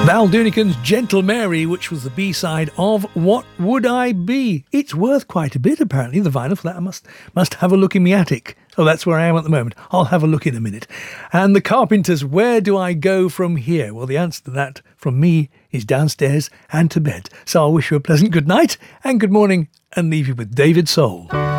Val Doonican's Gentle Mary, which was the B-side of What Would I Be? It's worth quite a bit, apparently, the vinyl for that. I must have a look in my attic. Oh, that's where I am at the moment. I'll have a look in a minute. And the Carpenters, Where Do I Go From Here? Well, the answer to that from me is downstairs and to bed. So I'll wish you a pleasant good night and good morning and leave you with David Soul.